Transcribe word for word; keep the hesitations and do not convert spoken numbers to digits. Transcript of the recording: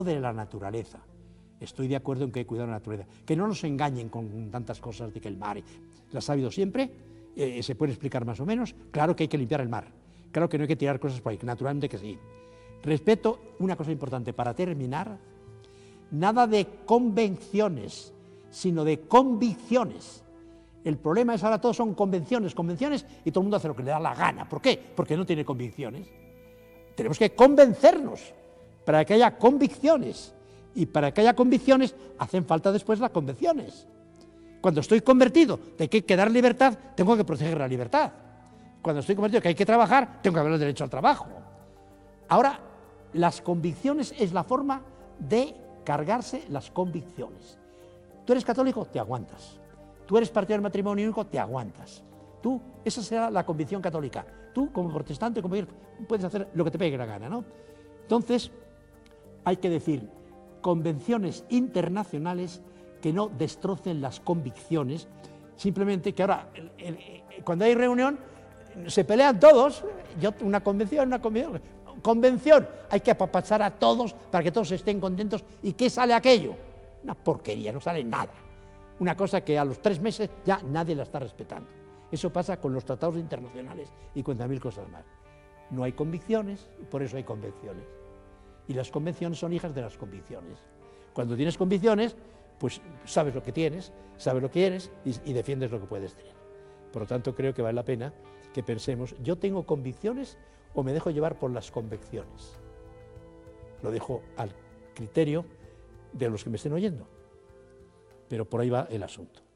de la naturaleza. Estoy de acuerdo en que hay que cuidar la naturaleza. Que no nos engañen con tantas cosas de que el mar, las ha habido siempre, eh, se puede explicar más o menos. Claro que hay que limpiar el mar, claro que no hay que tirar cosas por ahí, naturalmente que sí. Respeto, una cosa importante para terminar, nada de convenciones, sino de convicciones. El problema es ahora todos son convenciones, convenciones, y todo el mundo hace lo que le da la gana. ¿Por qué? Porque no tiene convicciones. Tenemos que convencernos para que haya convicciones. Y para que haya convicciones, hacen falta después las convenciones. Cuando estoy convertido de que hay que dar libertad, tengo que proteger la libertad. Cuando estoy convertido de que hay que trabajar, tengo que haber el derecho al trabajo. Ahora, las convicciones es la forma de cargarse las convicciones. Tú eres católico, te aguantas. Tú eres partidario del matrimonio único, te aguantas. Tú, esa será la convicción católica. Tú, como protestante, como puedes hacer lo que te pegue la gana, ¿no? Entonces, hay que decir convenciones internacionales que no destrocen las convicciones, simplemente que ahora, el, el, el, cuando hay reunión, se pelean todos. Yo, una convención, una convención, convención, hay que apapachar a todos para que todos estén contentos. ¿Y qué sale aquello? Una porquería, no sale nada. Una cosa que a los tres meses ya nadie la está respetando. Eso pasa con los tratados internacionales y con mil cosas más. No hay convicciones, y por eso hay convenciones. Y las convenciones son hijas de las convicciones. Cuando tienes convicciones, pues sabes lo que tienes, sabes lo que eres y, y defiendes lo que puedes tener. Por lo tanto, creo que vale la pena que pensemos, ¿yo tengo convicciones o me dejo llevar por las convicciones? Lo dejo al criterio de los que me estén oyendo, pero por ahí va el asunto.